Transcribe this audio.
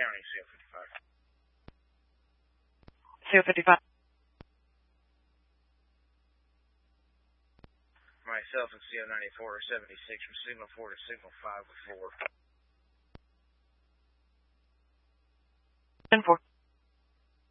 County, CO55. CO55. Myself and CO94 are 76 from signal 4 to signal 5 with 4. 10-4.